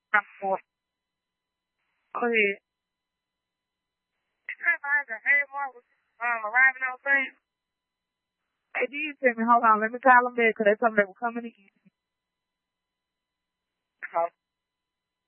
Go ahead. Hey, Mark was arriving on things. Hey, did tell me, hold on, let me call them back because they told me they were coming in.